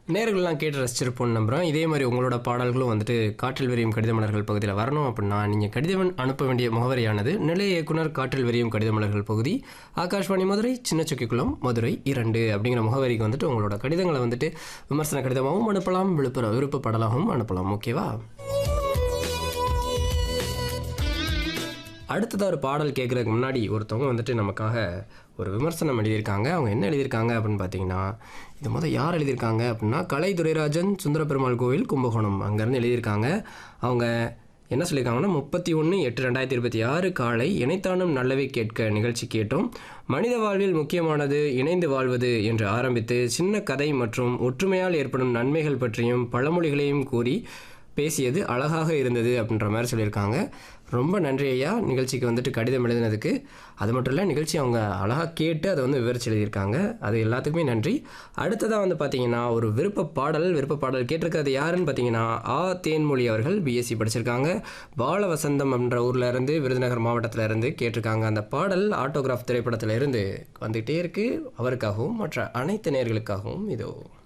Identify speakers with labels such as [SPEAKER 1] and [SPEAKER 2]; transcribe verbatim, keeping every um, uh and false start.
[SPEAKER 1] நேயர்கள்லாம் கேட்டு ரசிச்சிருப்போம்னு நம்புகிறோம். இதே மாதிரி உங்களோட பாடல்களும் வந்துட்டு காற்றில் விரியும் கடித மலர்கள் பகுதியில் வரணும் அப்படின்னா நீங்கள் கடிதம் அனுப்ப வேண்டிய முகவரியானது நிலைய இயக்குனர் காற்றில் விரியும் கடித மலர்கள் பகுதி, ஆகாஷ்வாணி மதுரை, சின்னச்சுக்கிக்குளம், மதுரை இரண்டு அப்படிங்கிற முகவரிக்கு வந்துட்டு உங்களோட கடிதங்களை வந்துட்டு விமர்சன கடிதமாகவும் அனுப்பலாம், விழுப்புர விருப்பப்படலாகவும் அனுப்பலாம். ஓகேவா? அடுத்ததாக ஒரு பாடல் கேட்குறதுக்கு முன்னாடி ஒருத்தவங்க வந்துட்டு நமக்காக ஒரு விமர்சனம் எழுதியிருக்காங்க. அவங்க என்ன எழுதியிருக்காங்க அப்படின்னு பார்த்தீங்கன்னா, இது முதல் யார் எழுதியிருக்காங்க அப்படின்னா கலை துரைராஜன், சுந்தரபெருமாள் கோவில், கும்பகோணம், அங்கேருந்து எழுதியிருக்காங்க. அவங்க என்ன சொல்லியிருக்காங்கன்னா, முப்பத்தி ஒன்று எட்டு ரெண்டாயிரத்தி இருபத்தி ஆறு காலை இணைத்தானும் நல்லவை கேட்க நிகழ்ச்சி கேட்டோம். மனித வாழ்வில் முக்கியமானது இணைந்து வாழ்வது என்று ஆரம்பித்து சின்ன கதை மற்றும் ஒற்றுமையால் ஏற்படும் நன்மைகள் பற்றியும் பழமொழிகளையும் கூறி பேசியது அழகாக இருந்தது அப்படின்ற மாதிரி சொல்லியிருக்காங்க. ரொம்ப நன்றி ஐயா, நிகழ்ச்சிக்கு வந்துட்டு கடிதம் எழுதினதுக்கு. அது மட்டும் இல்லை, நிகழ்ச்சி அவங்க அழகாக கேட்டு அதை வந்து விவரிச்சு எழுதியிருக்காங்க. அது எல்லாத்துக்குமே நன்றி. அடுத்ததாக வந்து பார்த்தீங்கன்னா ஒரு விருப்ப பாடல் விருப்ப பாடல் கேட்டிருக்கிறது யாருன்னு பார்த்தீங்கன்னா ஆ தேன்மொழி அவர்கள் பிஎஸ்சி படிச்சிருக்காங்க. பால வசந்தம் அப்படின்ற ஊரில் இருந்து, விருதுநகர் மாவட்டத்தில் இருந்து கேட்டிருக்காங்க. அந்த பாடல் ஆட்டோகிராஃப் திரைப்படத்தில் இருந்து வந்துகிட்டே இருக்குது. அவருக்காகவும் மற்ற அனைத்து நேயர்களுக்காகவும் இதோ.